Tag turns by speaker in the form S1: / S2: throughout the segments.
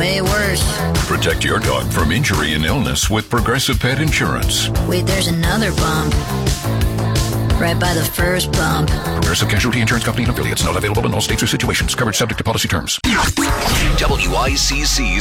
S1: way worse.
S2: Protect your dog from injury and illness with Progressive Pet Insurance.
S1: Wait, there's another bump. Right by the first bump.
S2: Progressive Casualty Insurance Company and affiliates. Not available in all states or situations. Coverage subject to policy terms.
S3: WICC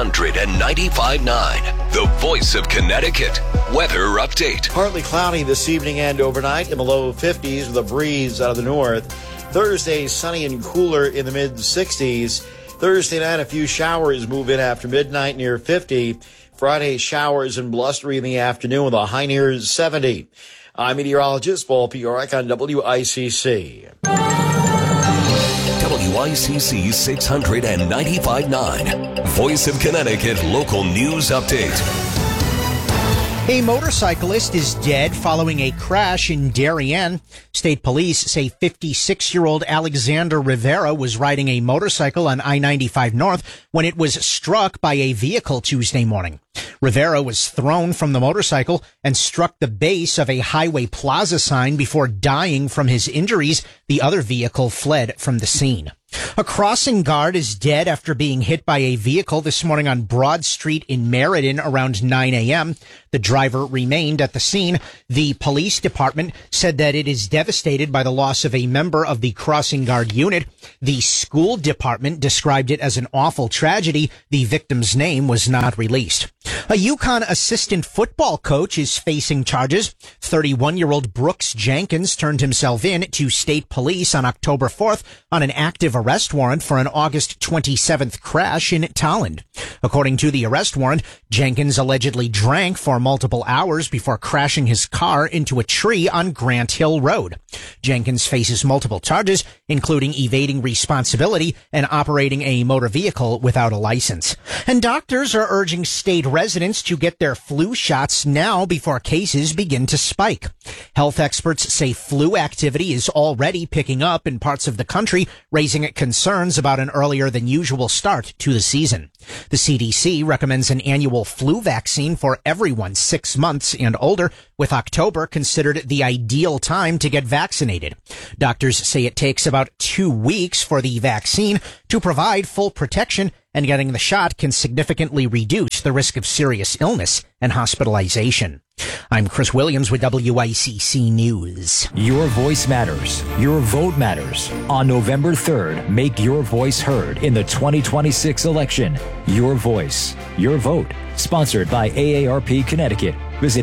S3: 695.9, the voice of Connecticut. Weather update.
S4: Partly cloudy this evening and overnight in the low 50s with a breeze out of the north. Thursday, sunny and cooler in the mid-60s. Thursday night, a few showers move in after midnight near 50. Friday, showers and blustery in the afternoon with a high near 70. I'm meteorologist Paul Piorek on WICC.
S3: WICC 695.9, Voice of Connecticut Local News Update.
S5: A motorcyclist is dead following a crash in Darien. State police say 56-year-old Alexander Rivera was riding a motorcycle on I-95 North when it was struck by a vehicle Tuesday morning. Rivera was thrown from the motorcycle and struck the base of a highway plaza sign before dying from his injuries. The other vehicle fled from the scene. A crossing guard is dead after being hit by a vehicle this morning on Broad Street in Meriden around 9 a.m. The driver remained at the scene. The police department said that it is devastated by the loss of a member of the crossing guard unit. The school department described it as an awful tragedy. The victim's name was not released. A UConn assistant football coach is facing charges. 31-year-old Brooks Jenkins turned himself in to state police on October 4th on an active arrest warrant for an August 27th crash in Tolland. According to the arrest warrant, Jenkins allegedly drank for multiple hours before crashing his car into a tree on Grant Hill Road. Jenkins faces multiple charges, including evading responsibility and operating a motor vehicle without a license. And doctors are urging state residents to get their flu shots now before cases begin to spike. Health experts say flu activity is already picking up in parts of the country, raising concerns about an earlier than usual start to the season. The CDC recommends an annual flu vaccine for everyone 6 months and older, with October considered the ideal time to get vaccinated. Doctors say it takes about 2 weeks for the vaccine to provide full protection, and getting the shot can significantly reduce the risk of serious illness and hospitalization. I'm Chris Williams with WICC News.
S6: Your voice matters. Your vote matters. On November 3rd, make your voice heard in the 2026 election. Your voice, your vote. Sponsored by AARP Connecticut. Visit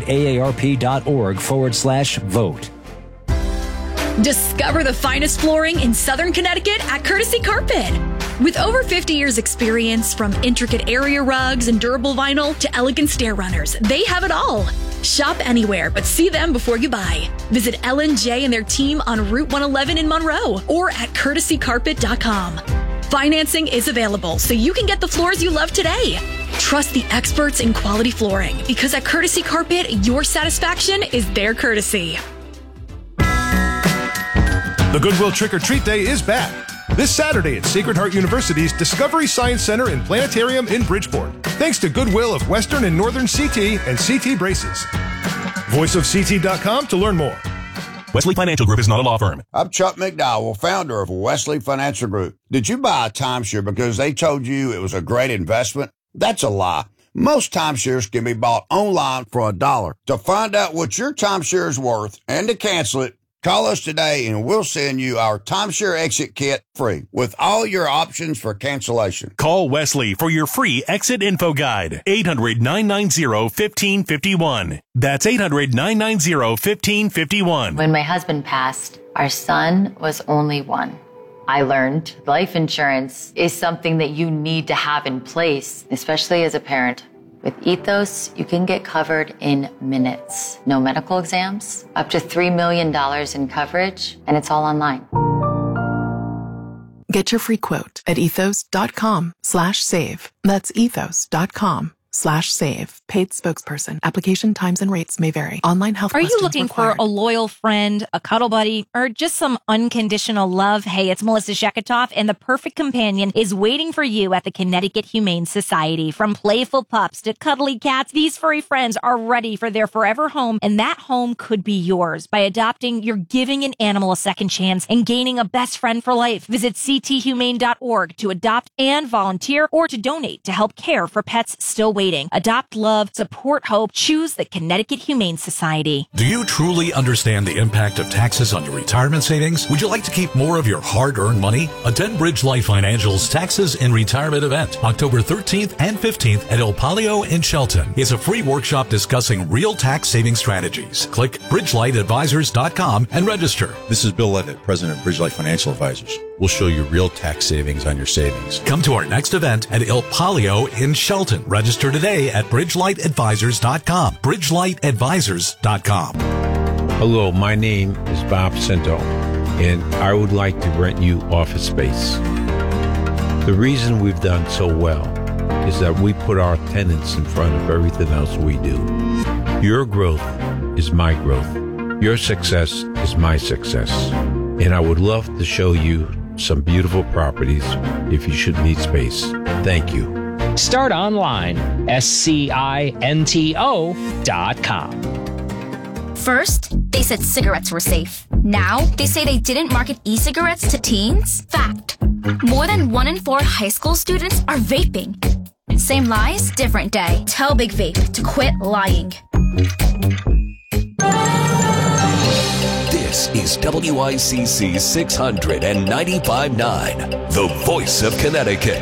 S6: aarp.org/vote.
S7: Discover the finest flooring in Southern Connecticut at Courtesy Carpet. With over 50 years experience, from intricate area rugs and durable vinyl to elegant stair runners, they have it all. Shop anywhere, but see them before you buy. Visit Ellen J and their team on Route 111 in Monroe or at courtesycarpet.com. Financing is available, so you can get the floors you love today. Trust the experts in quality flooring, because at Courtesy Carpet, your satisfaction is their courtesy.
S8: The Goodwill Trick or Treat Day is back. This Saturday at Sacred Heart University's Discovery Science Center and Planetarium in Bridgeport. Thanks to Goodwill of Western and Northern CT and CT Braces. VoiceofCT.com to learn more.
S9: Wesley Financial Group is not a law firm.
S10: I'm Chuck McDowell, founder of Wesley Financial Group. Did you buy a timeshare because they told you it was a great investment? That's a lie. Most timeshares can be bought online for $1. To find out what your timeshare is worth and to cancel it, call us today and we'll send you our timeshare exit kit free with all your options for cancellation.
S9: Call Wesley for your free exit info guide. 800-990-1551. That's 800-990-1551.
S11: When my husband passed, our son was only one. I learned life insurance is something that you need to have in place, especially as a parent. With Ethos, you can get covered in minutes. No medical exams, up to $3 million in coverage, and it's all online.
S12: Get your free quote at ethos.com/save. That's ethos.com/save. Connecticut.org/save. Paid spokesperson. Application times and rates may vary. Online health
S13: Are you
S12: questions
S13: looking
S12: required.
S13: for a loyal friend, a cuddle buddy, or just some unconditional love? Hey, it's Melissa Sheketoff, and the perfect companion is waiting for you at the Connecticut Humane Society. From playful pups to cuddly cats, these furry friends are ready for their forever home, and that home could be yours. By adopting, you're giving an animal a second chance and gaining a best friend for life. Visit cthumane.org to adopt and volunteer, or to donate to help care for pets still waiting. Adopt, love, support hope. Choose the Connecticut Humane Society.
S14: Do you truly understand the impact of taxes on your retirement savings? Would you like to keep more of your hard-earned money? Attend Bridge Light Financial's Taxes and Retirement event, October 13th and 15th at El Palio in Shelton. It's a free workshop discussing real tax saving strategies. Click bridgelightadvisors.com and register.
S15: This is Bill Levitt, President of Bridge Light Financial Advisors. We'll show you real tax savings on your savings.
S14: Come to our next event at El Palio in Shelton. Register today at bridgelightadvisors.com. bridgelightadvisors.com.
S16: Hello, my name is Bob Cento, and I would like to rent you office space. The reason we've done so well is that we put our tenants in front of everything else we do. Your growth is my growth. Your success is my success. And I would love to show you some beautiful properties if you should need space. Thank you.
S17: Start online, scinto.com.
S18: First, they said cigarettes were safe. Now, they say they didn't market e-cigarettes to teens. Fact. More than 1 in 4 high school students are vaping. Same lies, different day. Tell Big Vape to quit lying.
S3: This is WICC 695.9, the voice of Connecticut.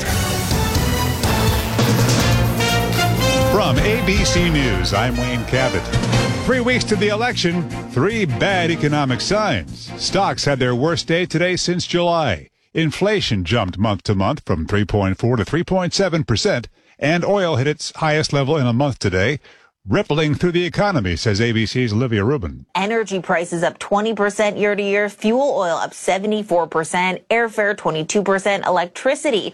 S19: From ABC News, I'm Wayne Cabot. 3 weeks to the election, 3 bad economic signs. Stocks had their worst day today since July. Inflation jumped month to month from 3.4 to 3.7%, and oil hit its highest level in a month today, rippling through the economy, says ABC's Olivia Rubin.
S20: Energy prices up 20% year to year, fuel oil up 74%, airfare 22%, electricity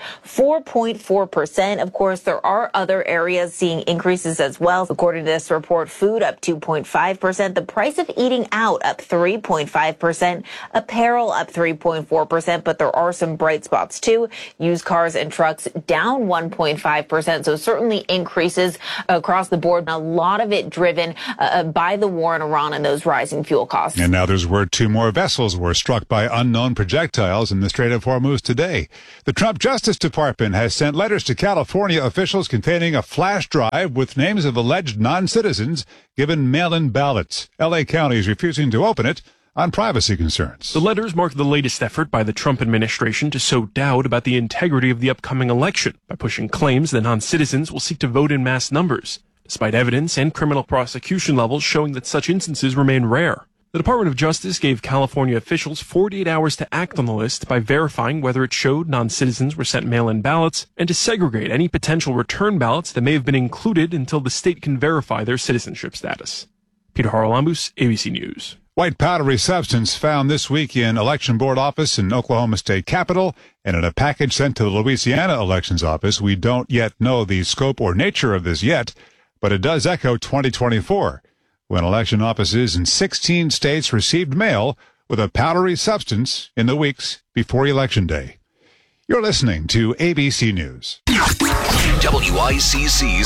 S20: 4.4%. Of course, there are other areas seeing increases as well. According to this report, food up 2.5%, the price of eating out up 3.5%, apparel up 3.4%, but there are some bright spots too. Used cars and trucks down 1.5%, so certainly increases across the board. A lot of it driven by the war in Iran and those rising fuel costs.
S19: And now there's word 2 more vessels were struck by unknown projectiles in the Strait of Hormuz today. The Trump Justice Department has sent letters to California officials containing a flash drive with names of alleged non-citizens given mail-in ballots. L.A. County is refusing to open it on privacy concerns.
S21: The letters mark the latest effort by the Trump administration to sow doubt about the integrity of the upcoming election by pushing claims that non-citizens will seek to vote in mass numbers, despite evidence and criminal prosecution levels showing that such instances remain rare. The Department of Justice gave California officials 48 hours to act on the list by verifying whether it showed non-citizens were sent mail-in ballots and to segregate any potential return ballots that may have been included until the state can verify their citizenship status. Peter Haralambous, ABC News.
S19: White powdery substance found this week in Election Board office in Oklahoma State Capitol and in a package sent to the Louisiana Elections Office. We don't yet know the scope or nature of this yet, but it does echo 2024, when election offices in 16 states received mail with a powdery substance in the weeks before Election Day. You're listening to ABC News.
S3: WICC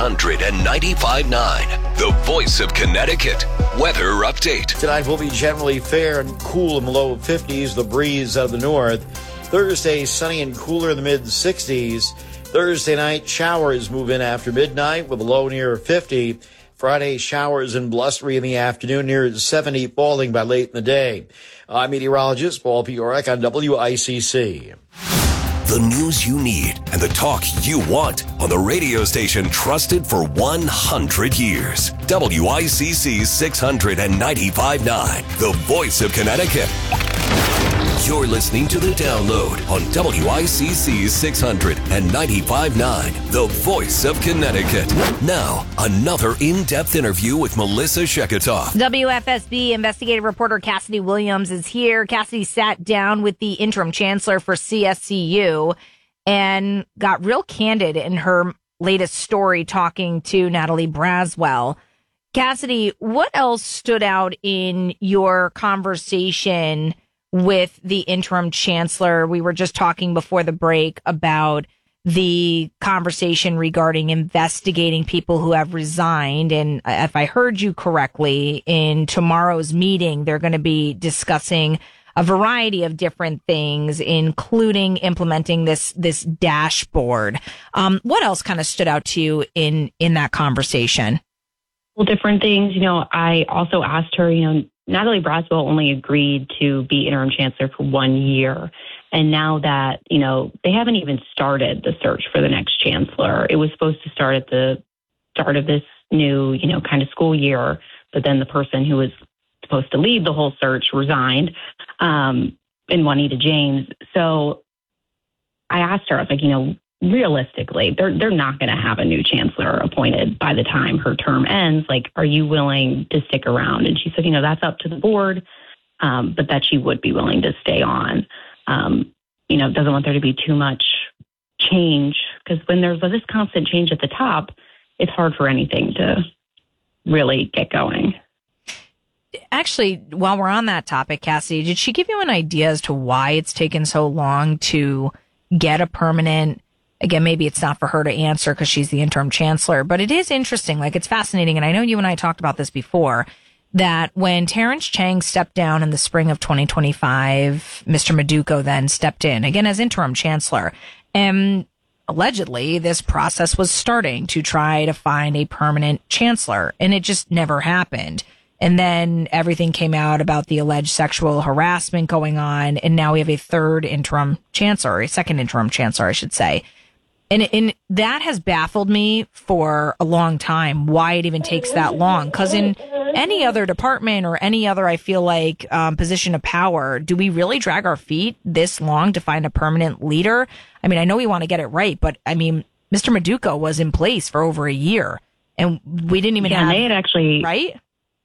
S3: 695.9, the voice of Connecticut. Weather update.
S4: Tonight will be generally fair and cool in the low 50s, the breeze out of the north. Thursday, sunny and cooler in the mid-60s. Thursday night, showers move in after midnight with a low near 50. Friday, showers and blustery in the afternoon near 70, falling by late in the day. I'm meteorologist Paul Piorek on WICC.
S3: The news you need and the talk you want on the radio station trusted for 100 years. WICC 695.9, the voice of Connecticut. You're listening to The Download on WICC 695.9, the voice of Connecticut. Now, another in-depth interview with Melissa Sheketoff.
S13: WFSB investigative reporter Cassidy Williams is here. Cassidy sat down with the interim chancellor for CSCU and got real candid in her latest story talking to Natalie Braswell. Cassidy, what else stood out in your conversation with the interim chancellor? We were just talking before the break about the conversation regarding investigating people who have resigned. And if I heard you correctly, in tomorrow's meeting, they're going to be discussing a variety of different things, including implementing this dashboard. What else kind of stood out to you in that conversation?
S1: Well, different things. I also asked her, Natalie Braswell only agreed to be interim chancellor for 1 year. And now that, they haven't even started the search for the next chancellor. It was supposed to start at the start of this new, kind of school year. But then the person who was supposed to lead the whole search resigned, and Juanita James. So I asked her, I was like, realistically, they're not going to have a new chancellor appointed by the time her term ends. Like, are you willing to stick around? And she said, that's up to the board, but that she would be willing to stay on. Doesn't want there to be too much change, because when there's this constant change at the top, it's hard for anything to really get going.
S13: Actually, while we're on that topic, Cassidy, did she give you an idea as to why it's taken so long to get a permanent? Again, maybe it's not for her to answer because she's the interim chancellor, but it is interesting. Like, it's fascinating. And I know you and I talked about this before, that when Terrence Chang stepped down in the spring of 2025, Mr. Meduco then stepped in, again, as interim chancellor. And allegedly, this process was starting to try to find a permanent chancellor, and it just never happened. And then everything came out about the alleged sexual harassment going on, and now we have a second interim chancellor, I should say. And that has baffled me for a long time, why it even takes that long. Because in any other department or any other, I feel like, position of power, do we really drag our feet this long to find a permanent leader? I mean, I know we want to get it right, but I mean, Mr. Meduco was in place for over a year, and we didn't even have...
S1: they had actually...
S13: Right?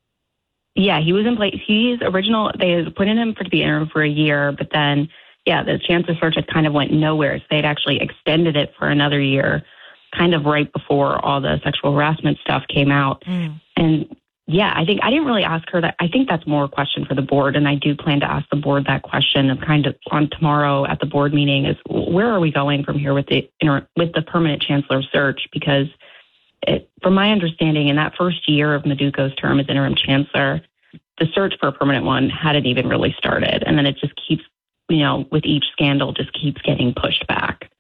S1: Yeah, he was in place. They had put in him to be interim for a year, but then... Yeah, the chancellor search had kind of went nowhere. So they'd actually extended it for another year, kind of right before all the sexual harassment stuff came out. And yeah, I didn't really ask her that. I think that's more a question for the board. And I do plan to ask the board that question of kind of on tomorrow at the board meeting is where are we going from here with the permanent chancellor search? Because from my understanding, in that first year of Meduco's term as interim chancellor, the search for a permanent one hadn't even really started. And then it just keeps, with each scandal, just keeps getting pushed back.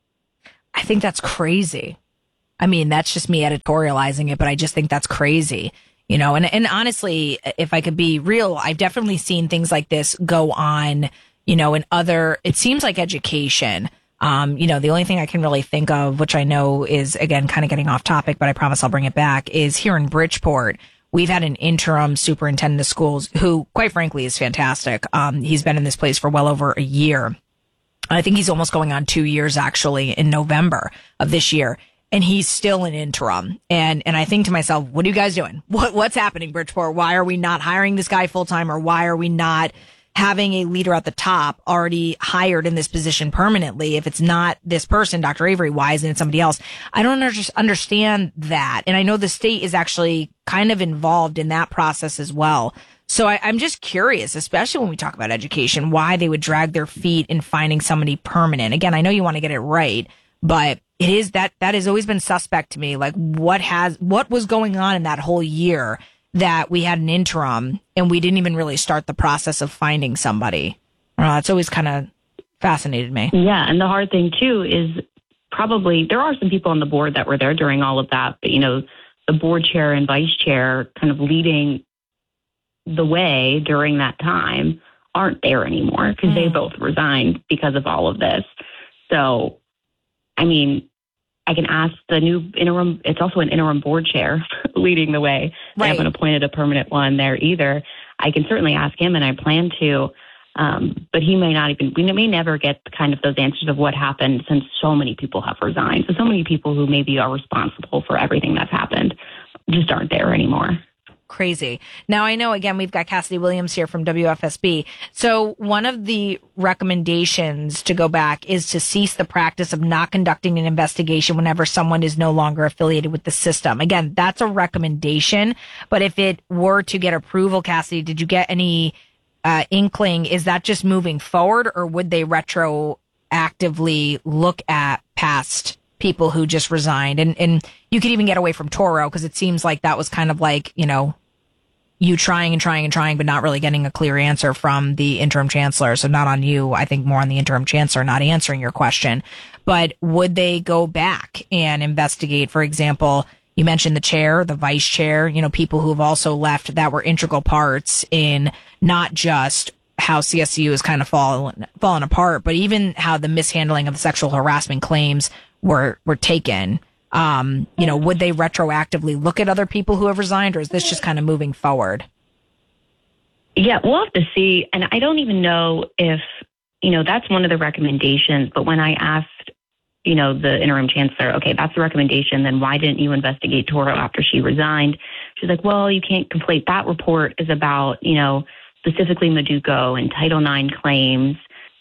S13: I think that's crazy. I mean, that's just me editorializing it, but I just think that's crazy. And honestly, if I could be real, I've definitely seen things like this go on, in other, it seems like education. The only thing I can really think of, which I know is, again, kind of getting off topic, but I promise I'll bring it back, is here in Bridgeport. We've had an interim superintendent of schools who, quite frankly, is fantastic. He's been in this place for well over a year. I think he's almost going on 2 years, actually, in November of this year. And he's still an interim. And I think to myself, what are you guys doing? What's happening, Bridgeport? Why are we not hiring this guy full time? Or why are we not having a leader at the top already hired in this position permanently? If it's not this person, Dr. Avery, why isn't it somebody else? I don't understand that. And I know the state is actually kind of involved in that process as well. So I'm just curious, especially when we talk about education, why they would drag their feet in finding somebody permanent. Again, I know you want to get it right, but it is that has always been suspect to me. Like, what was going on in that whole year that we had an interim and we didn't even really start the process of finding somebody? It's always kind of fascinated me.
S1: Yeah. And the hard thing too is probably there are some people on the board that were there during all of that, but the board chair and vice chair kind of leading the way during that time aren't there anymore because they both resigned because of all of this. So, I mean, I can ask the new interim, it's also an interim board chair leading the way. Right. I haven't appointed a permanent one there either. I can certainly ask him, and I plan to, but he may not even, we may never get kind of those answers of what happened since so many people have resigned. So many people who maybe are responsible for everything that's happened just aren't there anymore.
S2: crazy. Now, I know, again, we've got Cassidy Williams here from WFSB. So one of the recommendations to go back is to cease the practice of not conducting an investigation whenever someone is no longer affiliated with the system. Again, that's a recommendation. But if it were to get approval, Cassidy, did you get any inkling? Is that just moving forward, or would they retroactively look at past people who just resigned? And you could even get away from Toro, because it seems like that was kind of like, you trying, but not really getting a clear answer from the interim chancellor. So not on you, I think more on the interim chancellor not answering your question. But would they go back and investigate, for example, you mentioned the chair, the vice chair, people who have also left that were integral parts in not just how CSU has kind of fallen apart, but even how the mishandling of the sexual harassment claims were taken. Would they retroactively look at other people who have resigned, or is this just kind of moving forward?
S1: Yeah, we'll have to see. And I don't even know if, that's one of the recommendations. But when I asked, the interim chancellor, okay, that's the recommendation, then why didn't you investigate Toro after she resigned? She's like, well, you can't conflate. That report is about, specifically Maduco and Title IX claims.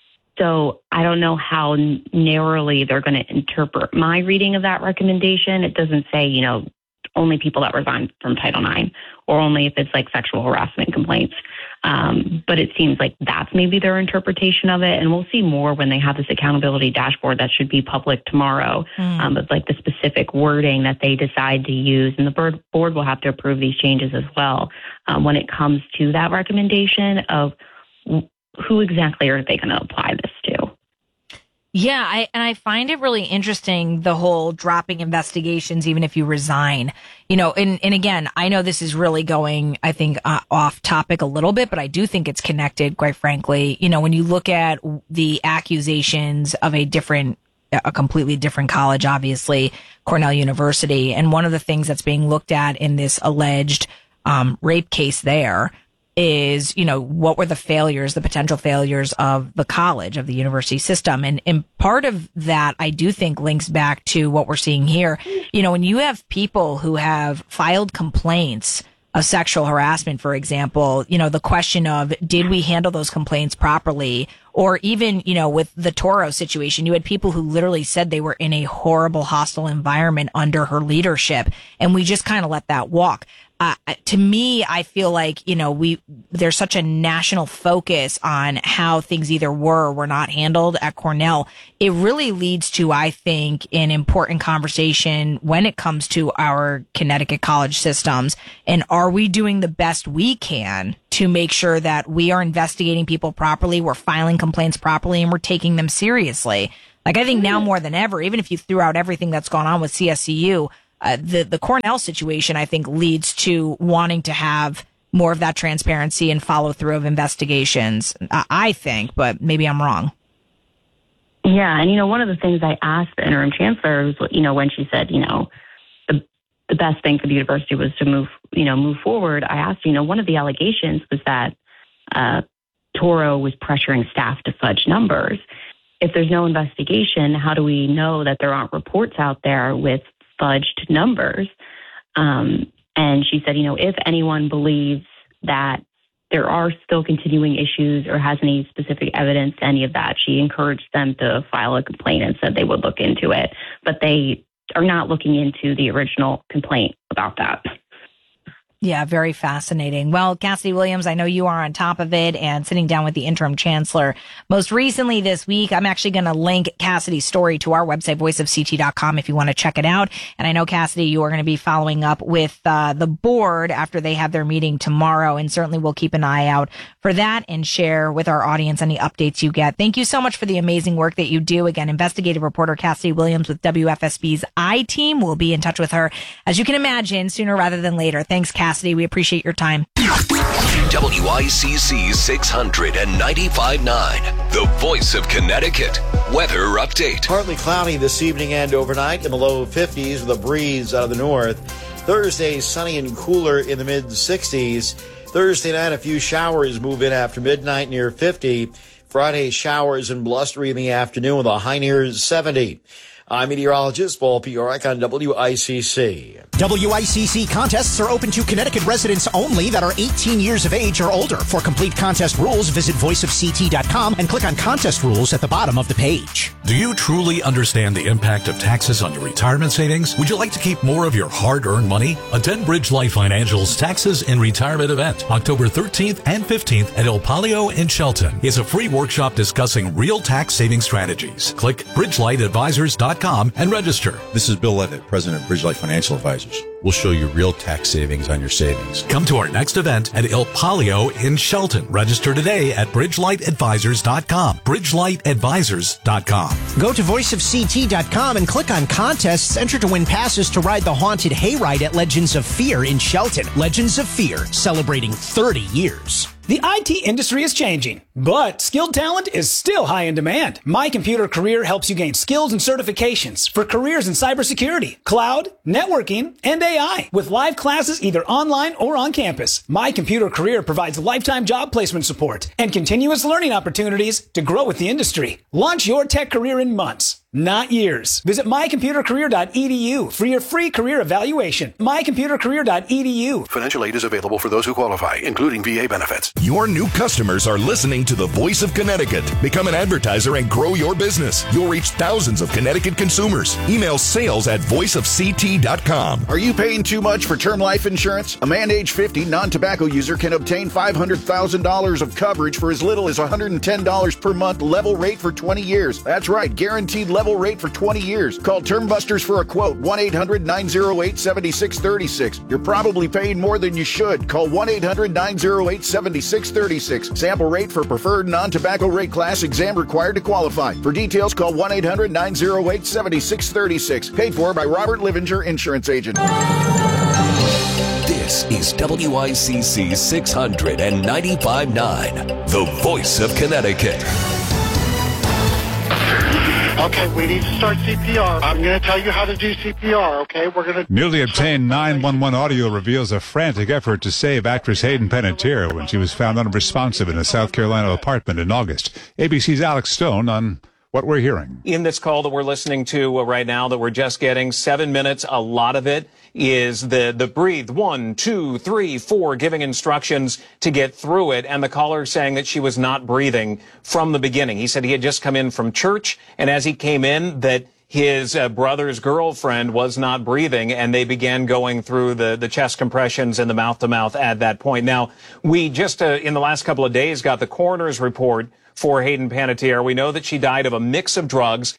S1: So I don't know how narrowly they're going to interpret my reading of that recommendation. It doesn't say, only people that resign from Title IX, or only if it's like sexual harassment complaints. But it seems like that's maybe their interpretation of it. And we'll see more when they have this accountability dashboard that should be public tomorrow. But like the specific wording that they decide to use, and the board will have to approve these changes as well. When it comes to that recommendation of who exactly are they going to apply this to?
S2: Yeah, I find it really interesting, the whole dropping investigations, even if you resign, and again, I know this is really going, I think, off topic a little bit, but I do think it's connected, quite frankly. When you look at the accusations of a completely different college, obviously, Cornell University, and one of the things that's being looked at in this alleged rape case there is, what were the potential failures of the college, of the university system. And part of that, I do think, links back to what we're seeing here. When you have people who have filed complaints of sexual harassment, for example, the question of, did we handle those complaints properly? Or even, with the Toro situation, you had people who literally said they were in a horrible, hostile environment under her leadership. And we just kind of let that walk. To me, I feel like, there's such a national focus on how things either were or were not handled at Cornell. It really leads to, I think, an important conversation when it comes to our Connecticut college systems. And are we doing the best we can to make sure that we are investigating people properly, we're filing complaints properly, and we're taking them seriously? Like, I think now more than ever, even if you threw out everything that's gone on with CSCU, the Cornell situation, I think, leads to wanting to have more of that transparency and follow through of investigations. I think, but maybe I'm wrong.
S1: Yeah. And, one of the things I asked the interim chancellor was, when she said, the best thing for the university was to move forward. I asked, one of the allegations was that Toro was pressuring staff to fudge numbers. If there's no investigation, how do we know that there aren't reports out there with fudged numbers? And she said, if anyone believes that there are still continuing issues or has any specific evidence to any of that, she encouraged them to file a complaint and said they would look into it. But they are not looking into the original complaint about that.
S2: Yeah, very fascinating. Well, Cassidy Williams, I know you are on top of it and sitting down with the interim chancellor. Most recently this week, I'm actually going to link Cassidy's story to our website, voiceofct.com, if you want to check it out. And I know, Cassidy, you are going to be following up with the board after they have their meeting tomorrow. And certainly we'll keep an eye out for that and share with our audience any updates you get. Thank you so much for the amazing work that you do. Again, investigative reporter Cassidy Williams with WFSB's I-Team. We'll be in touch with her, as you can imagine, sooner rather than later. Thanks, Cassidy. We appreciate your time.
S3: WICC 695.9, the voice of Connecticut. Weather update.
S4: Partly cloudy this evening and overnight in the low 50s with a breeze out of the north. Thursday, sunny and cooler in the mid-60s. Thursday night, a few showers move in after midnight near 50. Friday, showers and blustery in the afternoon with a high near 70. I'm meteorologist Paul Piorek on WICC.
S5: WICC contests are open to Connecticut residents only that are 18 years of age or older. For complete contest rules, visit voiceofct.com and click on contest rules at the bottom of the page.
S14: Do you truly understand the impact of taxes on your retirement savings? Would you like to keep more of your hard-earned money? Attend Bridge Life Financial's Taxes in Retirement event, October 13th and 15th at El Palio in Shelton. It's a free workshop discussing real tax saving strategies. Click bridgelightadvisors.com and register.
S15: This is Bill Levitt, President of Bridge Life Financial Advisors. We'll show you real tax savings on your savings.
S14: Come to our next event at El Palio in Shelton. Register today at bridgelightadvisors.com. bridgelightadvisors.com.
S5: Go to voiceofct.com and click on contests. Enter to win passes to ride the haunted hayride at Legends of Fear in Shelton. Legends of Fear, celebrating 30 years.
S22: The IT industry is changing, but skilled talent is still high in demand. My Computer Career helps you gain skills and certifications for careers in cybersecurity, cloud, networking, and AI. With live classes either online or on campus, My Computer Career provides lifetime job placement support and continuous learning opportunities to grow with the industry. Launch your tech career in months, not years. Visit mycomputercareer.edu for your free career evaluation. mycomputercareer.edu.
S23: Financial aid is available for those who qualify, including VA benefits.
S24: Your new customers are listening to the Voice of Connecticut. Become an advertiser and grow your business. You'll reach thousands of Connecticut consumers. Email sales@voiceofct.com.
S25: Are you paying too much for term life insurance? A man age 50 non-tobacco user can obtain $500,000 of coverage for as little as $110 per month, level rate for 20 years. That's right, guaranteed level rate for 20 years. Call Term Busters for a quote, 1-800-908-7636. You're probably paying more than you should. Call 1-800-908-7636. Sample rate for preferred non-tobacco rate class, exam required to qualify. For details, call 1-800-908-7636. Paid for by Robert Livinger, Insurance Agent.
S3: This is WICC 695.9, the voice of Connecticut.
S26: Okay, we need to start CPR. I'm going to tell you how to do CPR, okay? We're going to...
S19: Newly obtained 911 audio reveals a frantic effort to save actress Hayden Panettiere when she was found unresponsive in a South Carolina apartment in August. ABC's Alex Stone on what we're hearing.
S27: In this call that we're listening to right now that we're just getting, 7 minutes, a lot of it is the breathe, 1, 2, 3, 4, giving instructions to get through it. And the caller saying that she was not breathing from the beginning. He said he had just come in from church, and as he came in, that his brother's girlfriend was not breathing, and they began going through the chest compressions and the mouth-to-mouth at that point. Now, we just in the last couple of days got the coroner's report for Hayden Panettiere. We know that she died of a mix of drugs.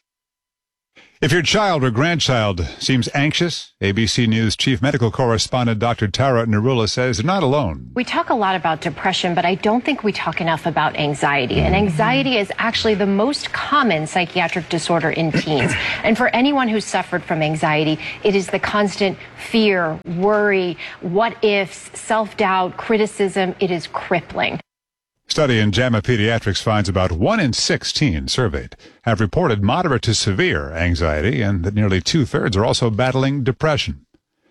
S19: If your child or grandchild seems anxious, ABC News chief medical correspondent Dr. Tara Narula says they're not alone.
S28: We talk a lot about depression, but I don't think we talk enough about anxiety. And anxiety is actually the most common psychiatric disorder in teens. And for anyone who's suffered from anxiety, it is the constant fear, worry, what ifs, self-doubt, criticism. It is crippling.
S19: Study in JAMA Pediatrics finds about 1 in 6 teens surveyed have reported moderate to severe anxiety, and that nearly 2/3 are also battling depression.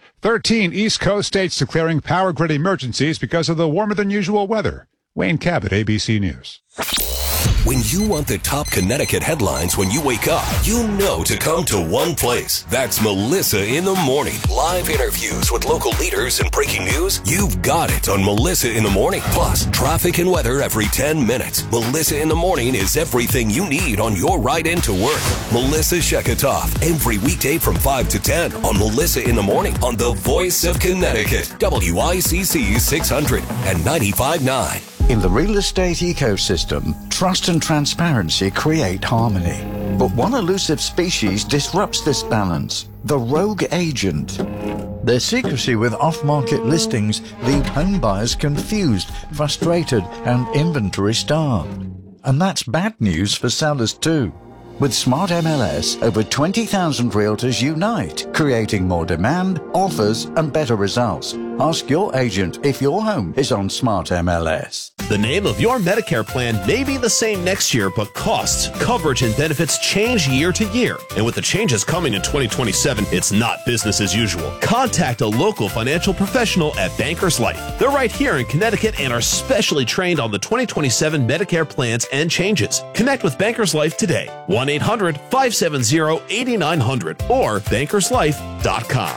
S19: 13 East Coast states declaring power grid emergencies because of the warmer than usual weather. Wayne Cabot, ABC News.
S3: When you want the top Connecticut headlines when you wake up, you know to come to one place. That's Melissa in the Morning. Live interviews with local leaders and breaking news. You've got it on Melissa in the Morning. Plus, traffic and weather every 10 minutes. Melissa in the Morning is everything you need on your ride into work. Melissa Sheketoff, every weekday from 5 to 10 on Melissa in the Morning on the Voice of Connecticut, WICC 600 and 95.9.
S29: In the real estate ecosystem, trust and transparency create harmony. But one elusive species disrupts this balance: the rogue agent. Their secrecy with off-market listings leave home buyers confused, frustrated, and inventory-starved. And that's bad news for sellers too. With Smart MLS, over 20,000 realtors unite, creating more demand, offers, and better results. Ask your agent if your home is on Smart MLS.
S30: The name of your Medicare plan may be the same next year, but costs, coverage, and benefits change year to year. And with the changes coming in 2027, it's not business as usual. Contact a local financial professional at Bankers Life. They're right here in Connecticut and are specially trained on the 2027 Medicare plans and changes. Connect with Bankers Life today. 1-800-570-8900 or bankerslife.com.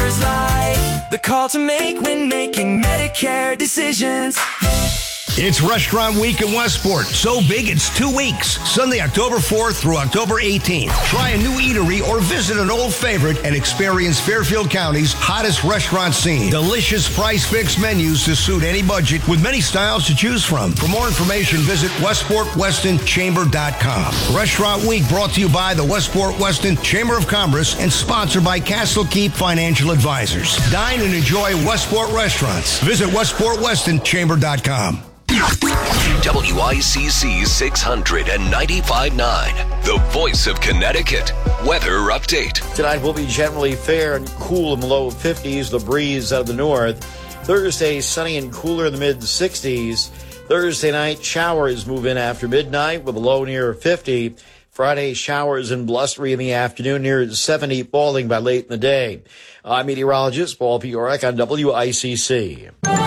S6: Bankers Life, the call to make when making Medicare decisions.
S7: It's Restaurant Week in Westport. So big, it's 2 weeks. Sunday, October 4th through October 18th. Try a new eatery or visit an old favorite and experience Fairfield County's hottest restaurant scene. Delicious price-fixed menus to suit any budget with many styles to choose from. For more information, visit WestportWestonChamber.com. Restaurant Week brought to you by the Westport Weston Chamber of Commerce and sponsored by Castle Keep Financial Advisors. Dine and enjoy Westport restaurants. Visit WestportWestonChamber.com.
S3: WICC 695.9, the voice of Connecticut. Weather update.
S4: Tonight will be generally fair and cool in the low 50s, the breeze out of the north. Thursday, sunny and cooler in the mid-60s. Thursday night, showers move in after midnight with a low near 50. Friday, showers and blustery in the afternoon near 70, falling by late in the day. I'm meteorologist Paul Piorek on WICC.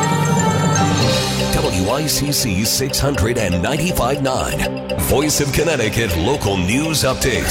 S3: WICC 695.9, Voice of Connecticut local news update.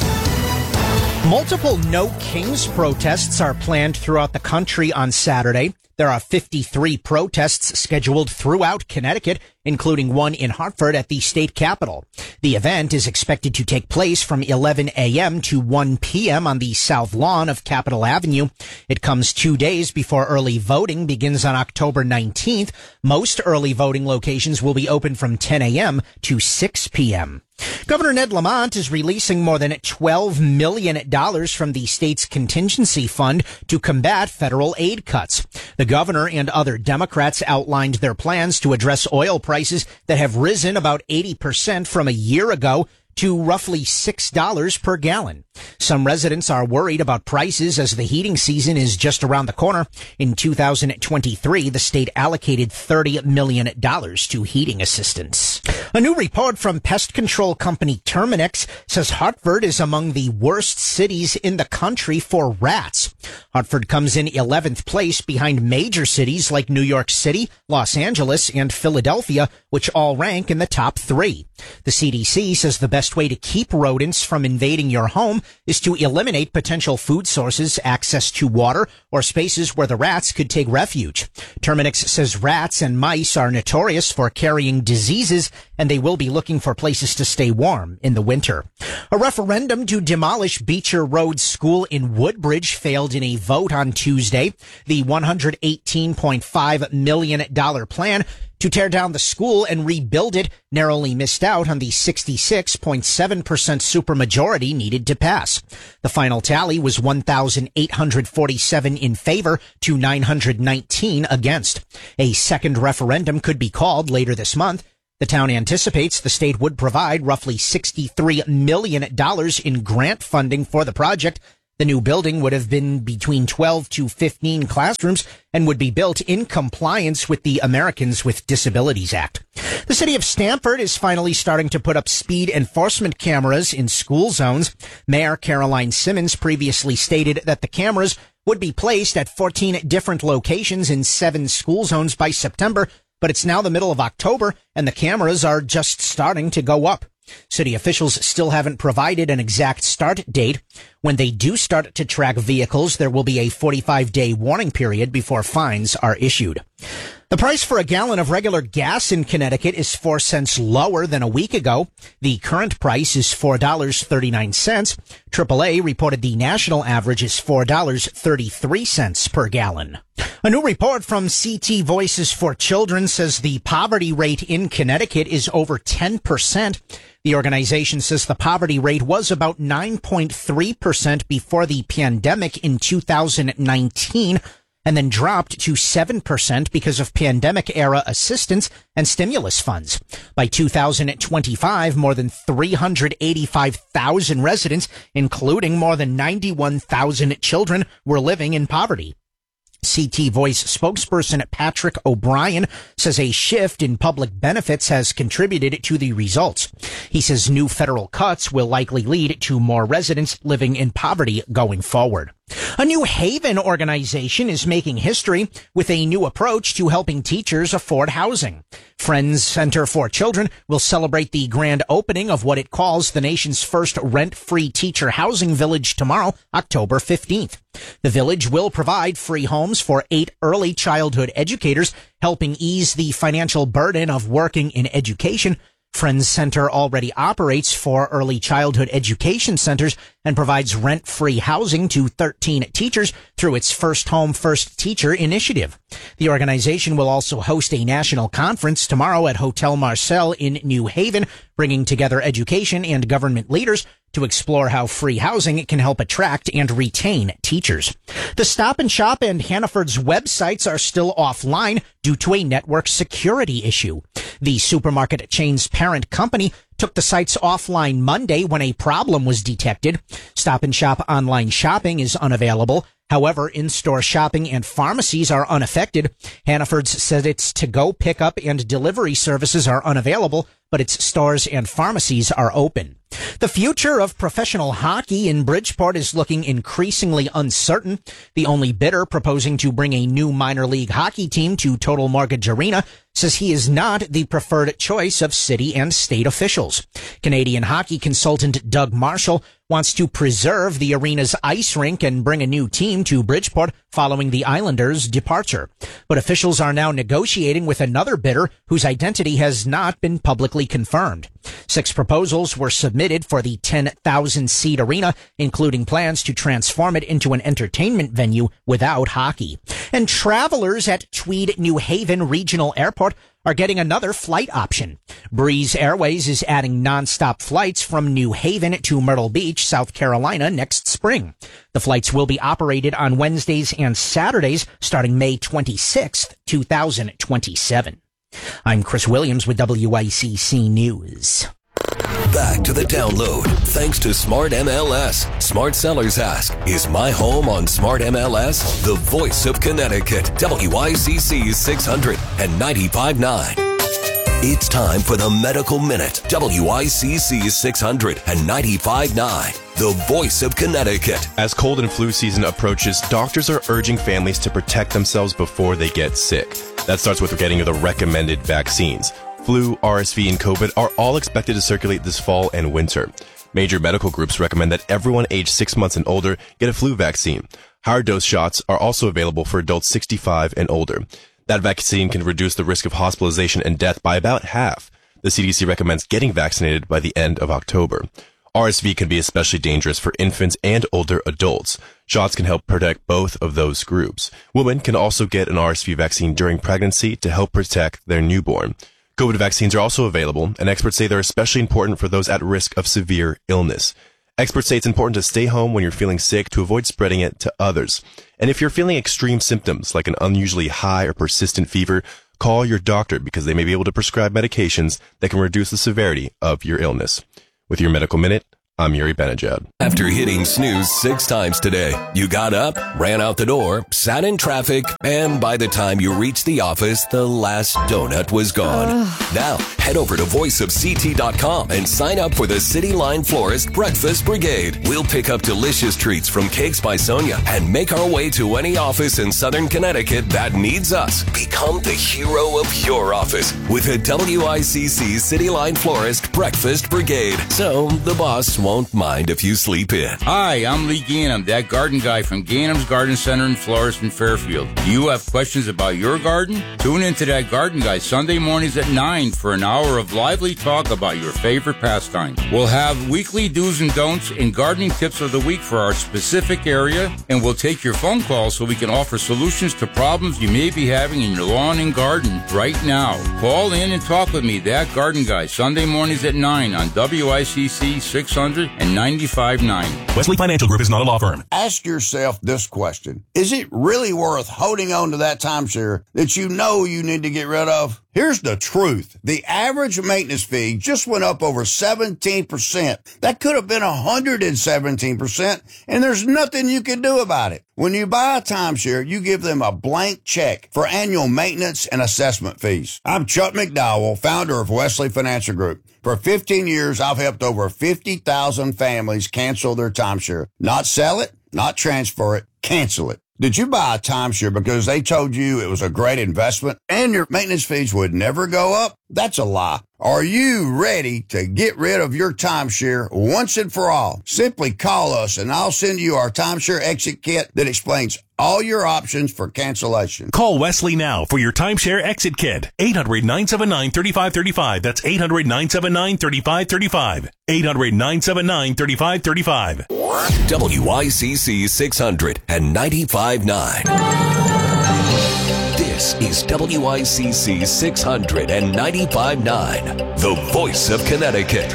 S5: Multiple No Kings protests are planned throughout the country on Saturday. There are 53 protests scheduled throughout Connecticut, including one in Hartford at the state capitol. The event is expected to take place from 11 a.m. to 1 p.m. on the south lawn of Capitol Avenue. It comes 2 days before early voting begins on October 19th. Most early voting locations will be open from 10 a.m. to 6 p.m. Governor Ned Lamont is releasing more than $12 million from the state's contingency fund to combat federal aid cuts. The governor and other Democrats outlined their plans to address oil prices that have risen about 80% from a year ago to roughly $6 per gallon. Some residents are worried about prices as the heating season is just around the corner. In 2023, the state allocated $30 million to heating assistance. A new report from pest control company Terminix says Hartford is among the worst cities in the country for rats. Hartford comes in 11th place behind major cities like New York City, Los Angeles, and Philadelphia, which all rank in the top 3. The CDC says the best way to keep rodents from invading your home is to eliminate potential food sources, access to water, or spaces where the rats could take refuge. Terminix says rats and mice are notorious for carrying diseases, and they will be looking for places to stay warm in the winter. A referendum to demolish Beecher Road School in Woodbridge failed in a vote on Tuesday. The $118.5 million plan to tear down the school and rebuild it narrowly missed out on the 66.7% supermajority needed to pass. The final tally was 1,847 in favor to 919 against. A second referendum could be called later this month. The town anticipates the state would provide roughly $63 million in grant funding for the project. The new building would have been between 12 to 15 classrooms and would be built in compliance with the Americans with Disabilities Act. The city of Stamford is finally starting to put up speed enforcement cameras in school zones. Mayor Caroline Simmons previously stated that the cameras would be placed at 14 different locations in 7 school zones by September, but it's now the middle of October and the cameras are just starting to go up. City officials still haven't provided an exact start date. When they do start to track vehicles, there will be a 45-day warning period before fines are issued. The price for a gallon of regular gas in Connecticut is 4 cents lower than a week ago. The current price is $4.39. AAA reported the national average is $4.33 per gallon. A new report from CT Voices for Children says the poverty rate in Connecticut is over 10%. The organization says the poverty rate was about 9.3% before the pandemic in 2019 and then dropped to 7% because of pandemic-era assistance and stimulus funds. By 2025, more than 385,000 residents, including more than 91,000 children, were living in poverty. CT Voice spokesperson Patrick O'Brien says a shift in public benefits has contributed to the results. He says new federal cuts will likely lead to more residents living in poverty going forward. A New Haven organization is making history with a new approach to helping teachers afford housing. Friends Center for Children will celebrate the grand opening of what it calls the nation's first rent-free teacher housing village tomorrow, October 15th. The village will provide free homes for 8 early childhood educators, helping ease the financial burden of working in education. Friends Center already operates 4 early childhood education centers and provides rent-free housing to 13 teachers through its First Home, First Teacher initiative. The organization will also host a national conference tomorrow at Hotel Marcel in New Haven, bringing together education and government leaders to explore how free housing can help attract and retain teachers. The Stop and Shop and Hannaford's websites are still offline due to a network security issue. The supermarket chain's parent company took the sites offline Monday when a problem was detected. Stop and Shop online shopping is unavailable. However, in-store shopping and pharmacies are unaffected. Hannaford's said its to-go pickup and delivery services are unavailable, but its stores and pharmacies are open. The future of professional hockey in Bridgeport is looking increasingly uncertain. The only bidder proposing to bring a new minor league hockey team to Total Mortgage Arena says he is not the preferred choice of city and state officials. Canadian hockey consultant Doug Marshall wants to preserve the arena's ice rink and bring a new team to Bridgeport following the Islanders' departure. But officials are now negotiating with another bidder whose identity has not been publicly confirmed. 6 proposals were submitted for the 10,000-seat arena, including plans to transform it into an entertainment venue without hockey. And travelers at Tweed New Haven Regional Airport are getting another flight option. Breeze Airways is adding nonstop flights from New Haven to Myrtle Beach, South Carolina next spring. The flights will be operated on Wednesdays and Saturdays starting May 26th, 2027. I'm Chris Williams with WICC News.
S3: Back to the download. Thanks to Smart MLS. Smart sellers ask, is my home on Smart MLS? The voice of Connecticut. WICC 600 and 95.9. It's time for the Medical Minute. WICC 600 and 95.9. The voice of Connecticut.
S8: As cold and flu season approaches, doctors are urging families to protect themselves before they get sick. That starts with getting the recommended vaccines. Flu, RSV, and COVID are all expected to circulate this fall and winter. Major medical groups recommend that everyone aged 6 months and older get a flu vaccine. Higher dose shots are also available for adults 65 and older. That vaccine can reduce the risk of hospitalization and death by about half. The CDC recommends getting vaccinated by the end of October. RSV can be especially dangerous for infants and older adults. Shots can help protect both of those groups. Women can also get an RSV vaccine during pregnancy to help protect their newborn. COVID vaccines are also available, and experts say they're especially important for those at risk of severe illness. Experts say it's important to stay home when you're feeling sick to avoid spreading it to others. And if you're feeling extreme symptoms like an unusually high or persistent fever, call your doctor because they may be able to prescribe medications that can reduce the severity of your illness. With your Medical Minute, I'm Yuri Benajad.
S3: After hitting snooze 6 times today, you got up, ran out the door, sat in traffic, and by the time you reached the office, the last donut was gone. Now, head over to voiceofct.com and sign up for the City Line Florist Breakfast Brigade. We'll pick up delicious treats from Cakes by Sonia and make our way to any office in Southern Connecticut that needs us. Become the hero of your office with a WICC City Line Florist Breakfast Brigade. So the boss won't mind if you sleep in.
S9: Hi, I'm Lee Gainham, that garden guy from Gainham's Garden Center and Florist in Fairfield. Do you have questions about your garden? Tune into that garden guy Sunday mornings at 9 for an hour of lively talk about your favorite pastime. We'll have weekly do's and don'ts and gardening tips of the week for our specific area, and we'll take your phone calls so we can offer solutions to problems you may be having in your lawn and garden right now. Call in and talk with me, that garden guy, Sunday mornings at 9 on WICC 600 and 95.9.
S10: Wesley Financial Group is not a law firm.
S11: Ask yourself this question. Is it really worth holding on to that timeshare that you know you need to get rid of? Here's the truth. The average maintenance fee just went up over 17%. That could have been 117%, and there's nothing you can do about it. When you buy a timeshare, you give them a blank check for annual maintenance and assessment fees. I'm Chuck McDowell, founder of Wesley Financial Group. For 15 years, I've helped over 50,000 families cancel their timeshare. Not sell it, not transfer it, cancel it. Did you buy a timeshare because they told you it was a great investment and your maintenance fees would never go up? That's a lie. Are you ready to get rid of your timeshare once and for all? Simply call us and I'll send you our timeshare exit kit that explains all your options for cancellation.
S1: Call Wesley now for your timeshare exit kit. 800-979-3535. That's 800-979-3535. 800-979-3535.
S3: WICC 600 and 95.9. This is WICC 600 and 95.9, the voice of Connecticut.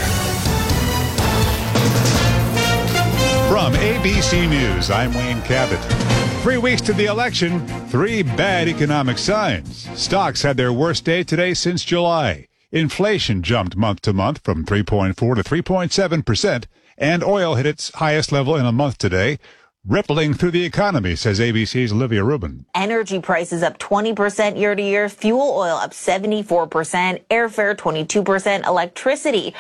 S19: From ABC News, I'm Wayne Cabot. 3 weeks to the election, 3 bad economic signs. Stocks had their worst day today since July. Inflation jumped month to month from 3.4 to 3.7%, and oil hit its highest level in a month today. Rippling through the economy, says ABC's Olivia Rubin.
S2: Energy prices up 20% year to year, fuel oil up 74%, airfare 22%, electricity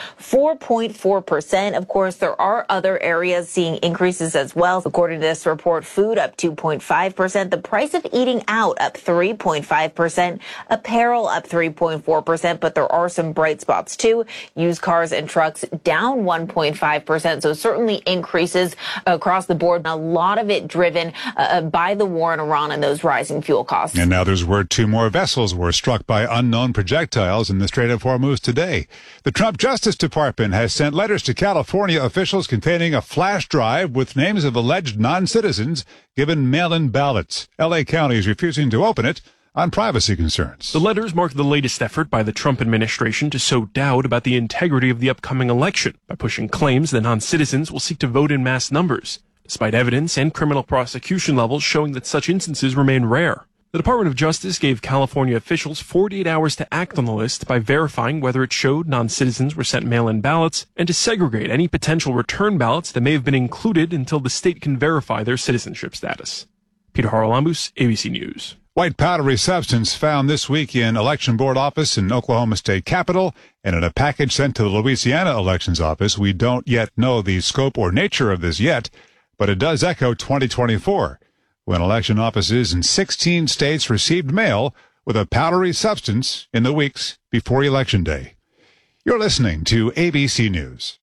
S2: 4.4%. Of course, there are other areas seeing increases as well. According to this report, food up 2.5%, the price of eating out up 3.5%, apparel up 3.4%, but there are some bright spots too. Used cars and trucks down 1.5%, so certainly increases across the board. A lot of it driven by the war in Iran and those rising fuel costs.
S19: And now there's word 2 more vessels were struck by unknown projectiles in the Strait of Hormuz today. The Trump Justice Department has sent letters to California officials containing a flash drive with names of alleged non-citizens given mail-in ballots. L.A. County is refusing to open it on privacy concerns.
S10: The letters mark the latest effort by the Trump administration to sow doubt about the integrity of the upcoming election by pushing claims that non-citizens will seek to vote in mass numbers, despite evidence and criminal prosecution levels showing that such instances remain rare. The Department of Justice gave California officials 48 hours to act on the list by verifying whether it showed non-citizens were sent mail-in ballots and to segregate any potential return ballots that may have been included until the state can verify their citizenship status. Peter Haralambous, ABC News.
S19: White powdery substance found this week in Election Board office in Oklahoma State Capitol and in a package sent to the Louisiana Elections Office. We don't yet know the scope or nature of this yet, but it does echo 2024, when election offices in 16 states received mail with a powdery substance in the weeks before Election Day. You're listening to ABC News.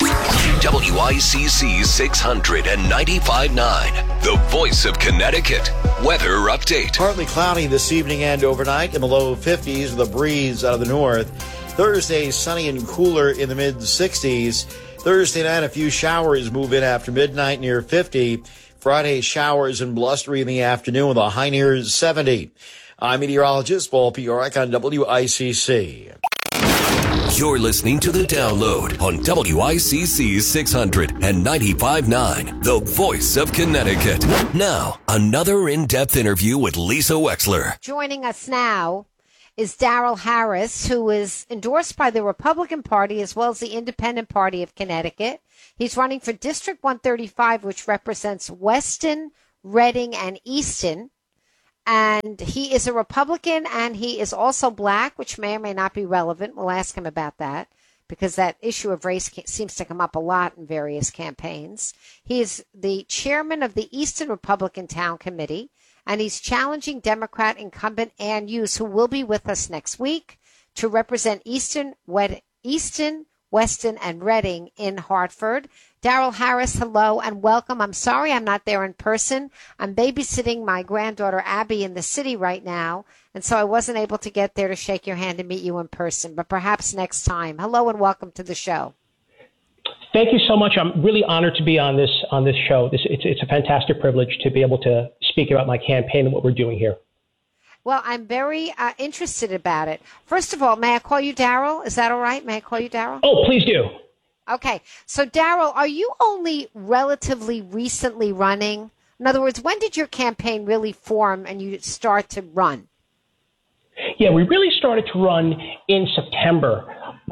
S3: WICC 600 and 95.9, the voice of Connecticut. Weather update.
S4: Partly cloudy this evening and overnight in the low 50s with a breeze out of the north. Thursday, sunny and cooler in the mid-60s. Thursday night, a few showers move in after midnight near 50. Friday, showers and blustery in the afternoon with a high near 70. I'm meteorologist Paul Piorek on WICC.
S3: You're listening to The Download on WICC 600 and 95.9, the voice of Connecticut. Now, another in-depth interview with Lisa Wexler.
S12: Joining us now is Darrell Harris, who is endorsed by the Republican Party as well as the Independent Party of Connecticut. He's running for District 135, which represents Weston, Reading, and Easton. And he is a Republican, and he is also black, which may or may not be relevant. We'll ask him about that, because that issue of race seems to come up a lot in various campaigns. He is the chairman of the Easton Republican Town Committee, and he's challenging Democrat incumbent Ann Hughes, who will be with us next week, to represent Easton, Weston, and Reading in Hartford. Darrell Harris, hello and welcome. I'm sorry I'm not there in person. I'm babysitting my granddaughter Abby in the city right now, and so I wasn't able to get there to shake your hand and meet you in person, but perhaps next time. Hello and welcome to the show.
S13: Thank you so much. I'm really honored to be on this show. It's a fantastic privilege to be able to speak about my campaign and what we're doing here.
S12: Well, I'm very interested about it. First of all, may I call you Darrell? Is that all right? May I call you Darrell?
S13: Oh, please do.
S12: Okay. So, Darrell, are you only relatively recently running? In other words, when did your campaign really form and you start to run?
S13: Yeah, we really started to run in September.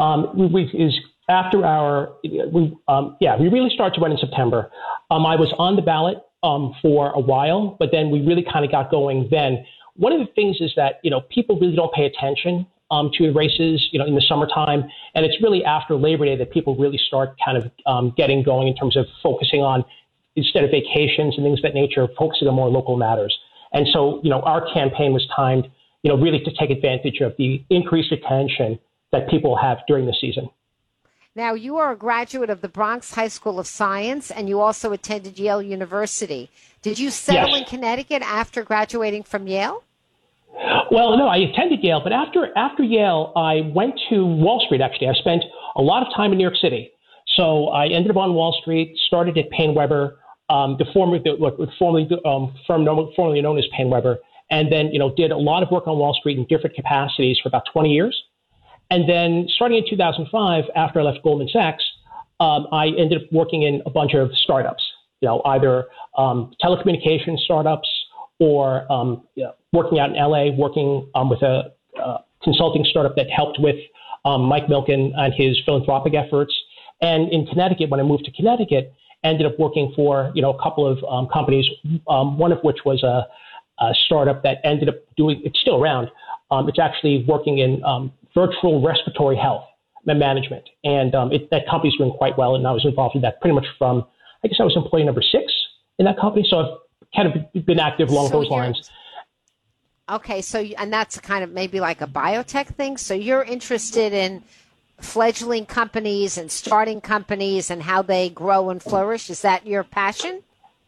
S13: We really started to run in September. I was on the ballot for a while, but then we really kind of got going then. One of the things is that, people really don't pay attention to the races, in the summertime. And it's really after Labor Day that people really start kind of getting going in terms of focusing on, instead of vacations and things of that nature, focusing on more local matters. And so, our campaign was timed, really to take advantage of the increased attention that people have during the season.
S12: Now, you are a graduate of the Bronx High School of Science, and you also attended Yale University. Did you settle in Connecticut after graduating from Yale?
S13: Well, no, I attended Yale, but after Yale, I went to Wall Street, actually. I spent a lot of time in New York City. So I ended up on Wall Street, started at Paine Webber, the firm formerly known as Paine Webber, and then, did a lot of work on Wall Street in different capacities for about 20 years. And then starting in 2005, after I left Goldman Sachs, I ended up working in a bunch of startups, either telecommunications startups or working out in LA, working with a consulting startup that helped with Mike Milken and his philanthropic efforts. And in Connecticut, when I moved to Connecticut, ended up working for, a couple of companies, one of which was a startup that ended up it's still around. It's actually working in virtual respiratory health management. And that company's doing quite well. And I was involved in that pretty much from, I guess I was employee number 6 in that company. So I've kind of been active along those lines.
S12: Okay. So, and that's kind of maybe like a biotech thing. So you're interested in fledgling companies and starting companies and how they grow and flourish. Is that your passion?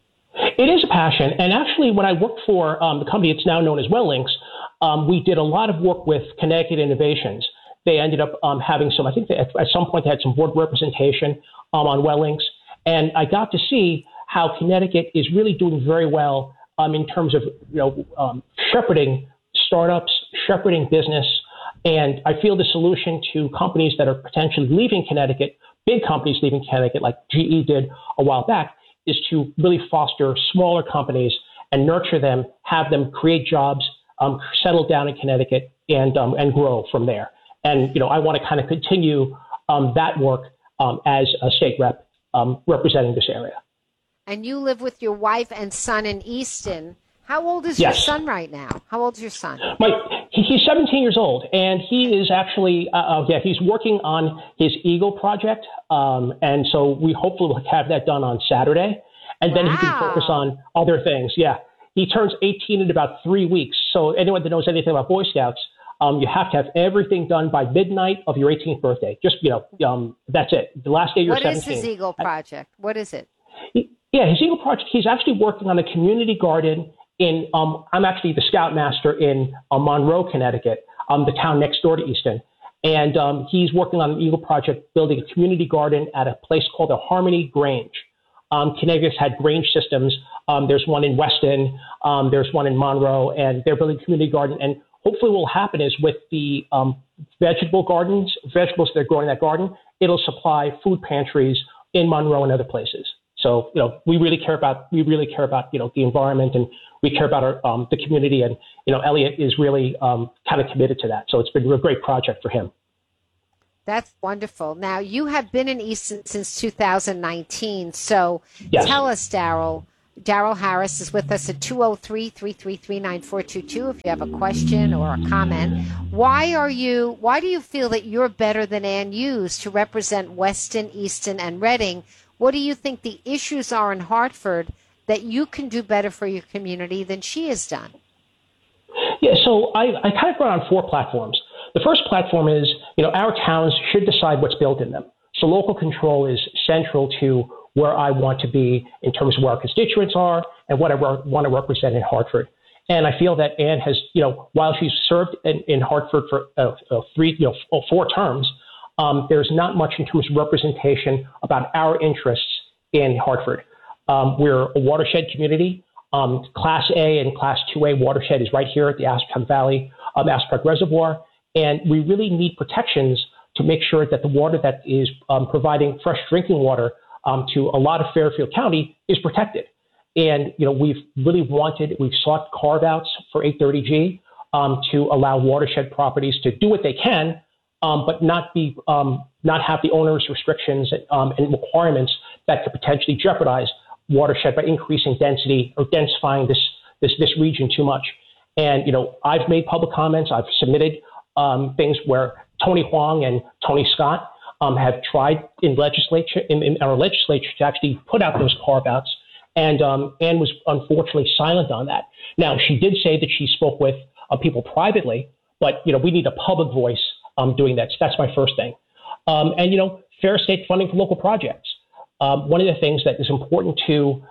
S13: It is a passion. And actually, when I worked for the company, it's now known as WellLinks, we did a lot of work with Connecticut Innovations. They ended up having some, I think at some point they had some board representation on WellLinks. And I got to see how Connecticut is really doing very well in terms of, shepherding startups, shepherding business. And I feel the solution to companies that are potentially leaving Connecticut, big companies leaving Connecticut like GE did a while back, is to really foster smaller companies and nurture them, have them create jobs, settle down in Connecticut, and grow from there. And, I want to kind of continue that work as a state rep representing this area.
S12: And you live with your wife and son in Easton. How old is your son right now? How old is your son?
S13: He's 17 years old, and he is actually, he's working on his Eagle project. And so we hopefully will have that done on Saturday. And then he can focus on other things. Yeah. He turns 18 in about 3 weeks. So anyone that knows anything about Boy Scouts, you have to have everything done by midnight of your 18th birthday. Just, that's it. The last day you're 17.
S12: What is his Eagle project? What is it?
S13: His Eagle project, he's actually working on a community garden in, I'm actually the scoutmaster in Monroe, Connecticut, the town next door to Easton. And he's working on an Eagle project, building a community garden at a place called the Harmony Grange. Connecticut's had Grange systems. There's one in Weston. There's one in Monroe, and they're building a community garden. And hopefully what will happen is with the vegetables that are growing in that garden, it'll supply food pantries in Monroe and other places. So, we really care about, the environment, and we care about our, the community. And, Elliot is really kind of committed to that. So it's been a great project for him.
S12: That's wonderful. Now, you have been in Easton since 2019. So tell us, Daryl. Daryl Harris is with us at 203-333-9422 if you have a question or a comment. Why do you feel that you're better than Ann Hughes to represent Weston, Easton, and Reading? What do you think the issues are in Hartford that you can do better for your community than she has done?
S13: Yeah, so I kind of run on 4 platforms. The first platform is, our towns should decide what's built in them. So local control is central to where I want to be in terms of where our constituents are and what I want to represent in Hartford. And I feel that Ann has, while she's served in Hartford for 4 terms, there's not much in terms of representation about our interests in Hartford. We're a watershed community. Class A and Class 2A watershed is right here at the Aspen Valley Aspen Reservoir. And we really need protections to make sure that the water that is providing fresh drinking water to a lot of Fairfield County is protected. And, we've sought carve-outs for 830G to allow watershed properties to do what they can, but not have the onerous restrictions and requirements that could potentially jeopardize watershed by increasing density or densifying this region too much. And, I've made public comments. I've submitted things where Tony Huang and Tony Scott have tried in our legislature to actually put out those carve-outs. And Anne was unfortunately silent on that. Now, she did say that she spoke with people privately, but, we need a public voice doing that. So that's my first thing. And, fair state funding for local projects. One of the things that is important to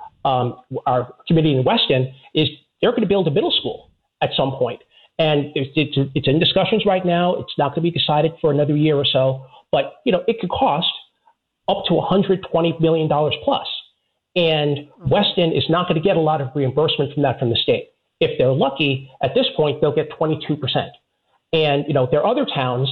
S13: our community in Weston is they're going to build a middle school at some point. And it's in discussions right now. It's not going to be decided for another year or so. But, it could cost up to $120 million plus. And Weston is not going to get a lot of reimbursement from that from the state. If they're lucky, at this point, they'll get 22%. And, there are other towns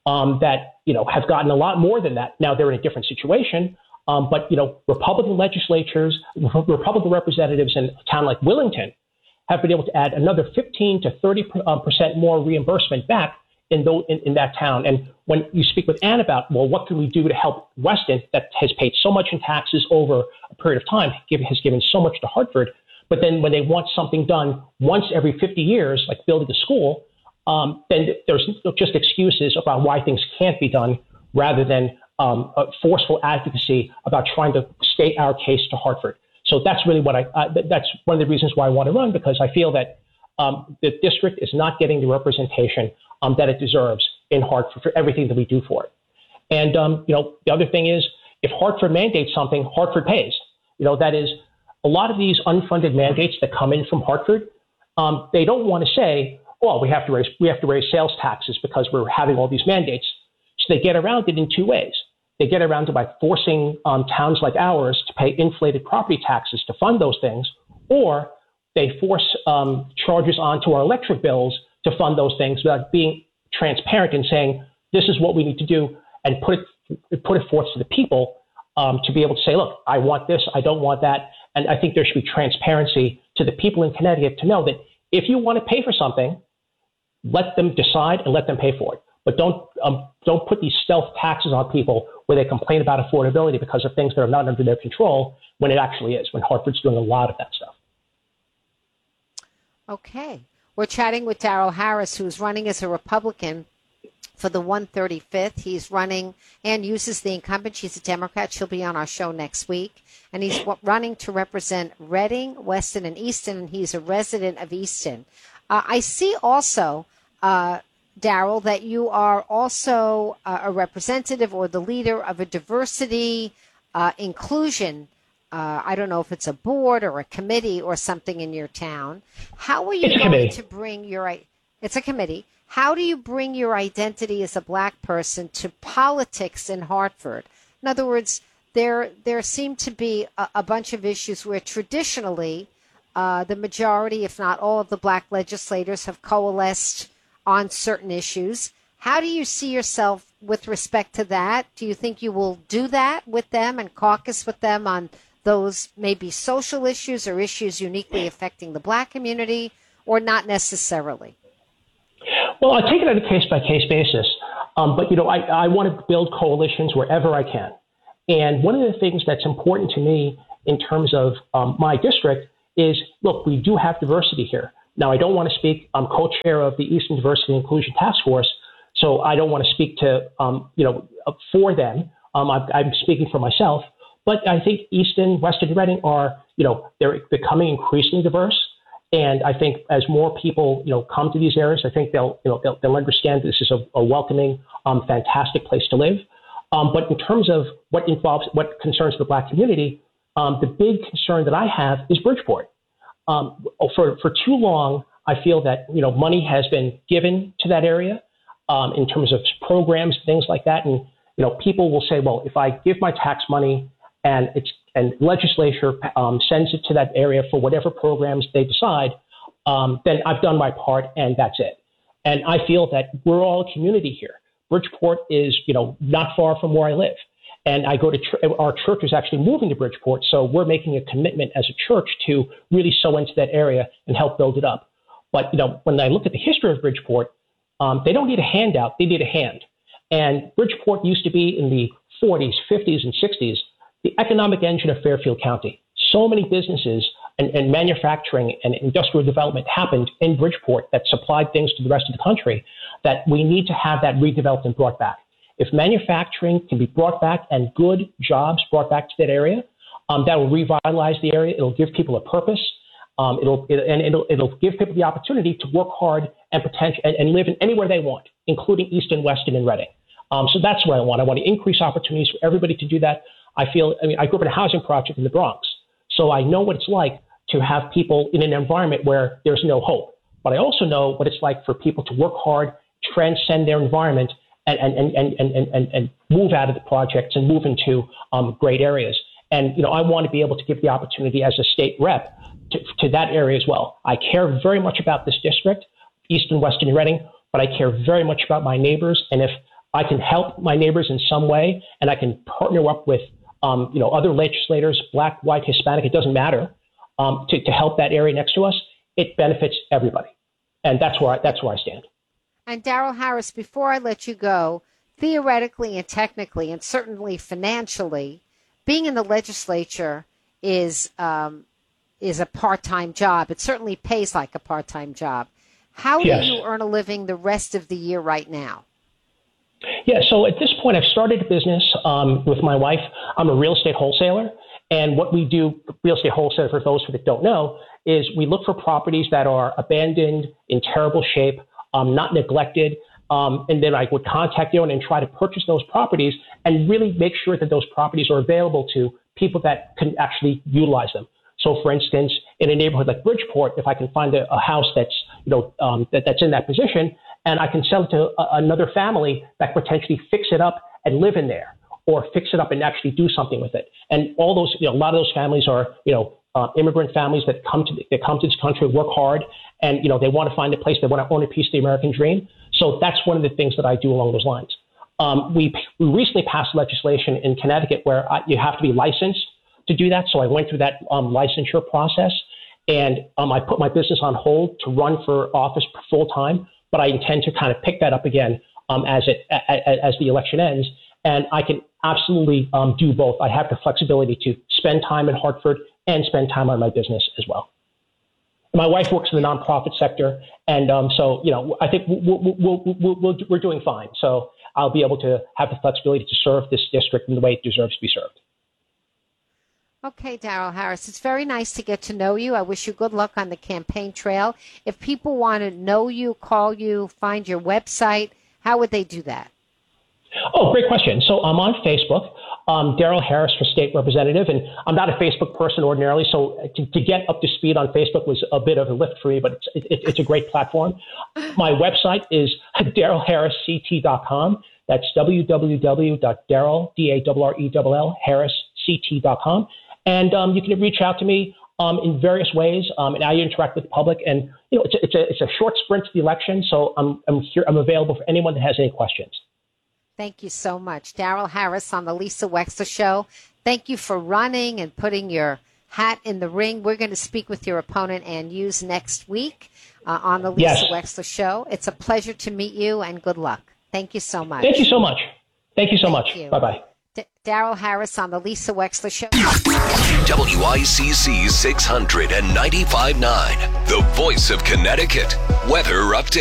S13: that, have gotten a lot more than that. Now they're in a different situation. But, Republican legislatures, Republican representatives in a town like Willington have been able to add another 15 to 30% more reimbursement back in that town. And when you speak with Ann about, well, what can we do to help Weston that has paid so much in taxes over a period of time, has given so much to Hartford, but then when they want something done once every 50 years, like building a school, then there's just excuses about why things can't be done rather than a forceful advocacy about trying to state our case to Hartford. So that's really what that's one of the reasons why I want to run, because I feel that the district is not getting the representation that it deserves in Hartford for everything that we do for it. And, the other thing is, if Hartford mandates something, Hartford pays. That is, a lot of these unfunded mandates that come in from Hartford, they don't want to say, well, we have to raise sales taxes because we're having all these mandates. So they get around it in two ways. They get around it by forcing towns like ours to pay inflated property taxes to fund those things, or they force charges onto our electric bills to fund those things without being transparent and saying, this is what we need to do, and put it forth to the people to be able to say, look, I want this, I don't want that. And I think there should be transparency to the people in Connecticut to know that if you want to pay for something, let them decide and let them pay for it. But don't put these stealth taxes on people where they complain about affordability because of things that are not under their control when it actually is, when Hartford's doing a lot of that stuff.
S12: Okay. We're chatting with Darrell Harris, who's running as a Republican for the 135th. He's running and uses the incumbent. She's a Democrat. She'll be on our show next week. And he's running to represent Reading, Weston, and Easton, and he's a resident of Easton. I see also, Darrell, that you are also a representative or the leader of a diversity inclusion. I don't know if it's a board or a committee or something in your town. How are you going to bring it's a committee. How do you bring your identity as a black person to politics in Hartford? In other words, there seem to be a bunch of issues where traditionally the majority, if not all, of the black legislators have coalesced on certain issues. How do you see yourself with respect to that? Do you think you will do that with them and caucus with them on those maybe social issues or issues uniquely affecting the black community, or not necessarily?
S13: Well, I take it on a case-by-case basis. But, I want to build coalitions wherever I can. And one of the things that's important to me in terms of my district is, look, we do have diversity here. Now, I don't want to speak. I'm co-chair of the Eastern Diversity and Inclusion Task Force, so I don't want to speak to, for them. I'm speaking for myself. But I think Easton, Weston, and Reading are, they're becoming increasingly diverse. And I think as more people, come to these areas, I think they'll understand this is a welcoming, fantastic place to live. But in terms of what concerns the black community, the big concern that I have is Bridgeport. For too long, I feel that, money has been given to that area in terms of programs, things like that. And, people will say, well, if I give my tax money and legislature sends it to that area for whatever programs they decide, then I've done my part and that's it. And I feel that we're all a community here. Bridgeport is, not far from where I live. And I go to our church is actually moving to Bridgeport, so we're making a commitment as a church to really sow into that area and help build it up. But when I look at the history of Bridgeport, they don't need a handout; they need a hand. And Bridgeport used to be in the 40s, 50s, and 60s the economic engine of Fairfield County. So many businesses and manufacturing and industrial development happened in Bridgeport that supplied things to the rest of the country that we need to have that redeveloped and brought back. If manufacturing can be brought back and good jobs brought back to that area, that will revitalize the area. It'll give people a purpose. It'll give people the opportunity to work hard and and live in anywhere they want, including Easton, Weston, and Reading. So that's what I want. I want to increase opportunities for everybody to do that. I grew up in a housing project in the Bronx, so I know what it's like to have people in an environment where there's no hope. But I also know what it's like for people to work hard, transcend their environment, and move out of the projects and move into great areas. And, I want to be able to give the opportunity as a state rep to that area as well. I care very much about this district, Easton, Weston, and Reading, but I care very much about my neighbors. And if I can help my neighbors in some way, and I can partner up with, other legislators, Black, white, Hispanic, it doesn't matter, to help that area next to us, it benefits everybody. And that's where I stand.
S12: And Darrell Harris, before I let you go, theoretically and technically, and certainly financially, being in the legislature is a part-time job. It certainly pays like a part-time job. How do you earn a living the rest of the year right now?
S13: Yeah, so at this point, I've started a business with my wife. I'm a real estate wholesaler. And what we do, real estate wholesaler, for those that don't know, is we look for properties that are abandoned, in terrible shape, not neglected. And then I would contact the owner and try to purchase those properties and really make sure that those properties are available to people that can actually utilize them. So, for instance, in a neighborhood like Bridgeport, if I can find a house that's, that's in that position, and I can sell it to another family that could potentially fix it up and live in there, or fix it up and actually do something with it. And all those, a lot of those families are, immigrant families that come to this country, work hard, and they want to find a place, they want to own a piece of the American dream. So that's one of the things that I do along those lines. We recently passed legislation in Connecticut where you have to be licensed to do that. So I went through that licensure process, and I put my business on hold to run for office full time. But I intend to kind of pick that up again as the election ends, and I can absolutely do both. I have the flexibility to spend time in Hartford and spend time on my business as well. My wife works in the nonprofit sector, and so I think we're doing fine. So I'll be able to have the flexibility to serve this district in the way it deserves to be served.
S12: Okay, Darrell Harris, it's very nice to get to know you. I wish you good luck on the campaign trail. If people want to know you, call you, find your website, how would they do that?
S13: Oh, great question. So I'm on Facebook, Darrell Harris for state representative, and I'm not a Facebook person ordinarily, so to get up to speed on Facebook was a bit of a lift for me, but it's a great platform. My website is DarrellHarrisCT.com. That's www.Darrell, D-A-R-R-E-L-L, HarrisCT.com. And you can reach out to me in various ways, and I interact with the public. And it's a short sprint to the election, so I'm here. I'm available for anyone that has any questions.
S12: Thank you so much, Darrell Harris on the Lisa Wexler Show. Thank you for running and putting your hat in the ring. We're going to speak with your opponent Ann Hughes next week on the Lisa Wexler Show. It's a pleasure to meet you, and good luck. Thank you so much.
S13: Thank you so much. Thank you so much. Bye-bye.
S12: Darrell Harris on the Lisa Wexler Show.
S3: WICC 695.9, the voice of Connecticut. Weather update.